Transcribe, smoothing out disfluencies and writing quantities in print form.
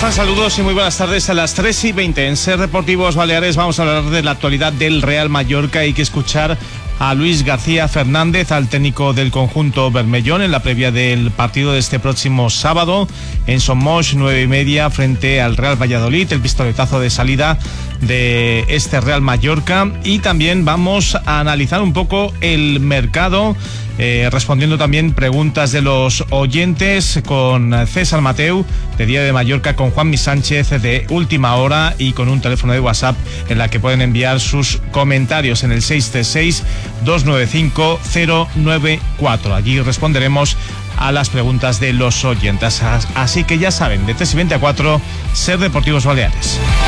están? Saludos y muy buenas tardes. A las 3:20 en Ser Deportivos Baleares vamos a hablar de la actualidad del Real Mallorca. Hay que escuchar a Luis García Fernández, al técnico del conjunto bermellón, en la previa del partido de este próximo sábado en Somos, 9:30, frente al Real Valladolid, el pistoletazo de salida de este Real Mallorca. Y también vamos a analizar un poco el mercado, respondiendo también preguntas de los oyentes con César Mateu de Diario de Mallorca, con Juanmi Sánchez de Última Hora y con un teléfono de WhatsApp en la que pueden enviar sus comentarios en el 636-295-094. Allí responderemos a las preguntas de los oyentes. Así que ya saben, de 3:20 a 4, Ser Deportivos Baleares.